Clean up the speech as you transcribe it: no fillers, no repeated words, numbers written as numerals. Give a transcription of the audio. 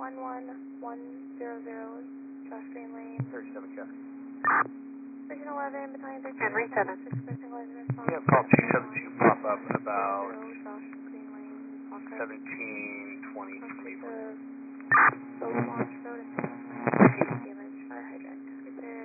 11100, Josh Green Lane. 37 check. Region 11, Battalion 13. Henry 7. We have call 272 pop up about Josh Green Lane, 17:20 from April. The launch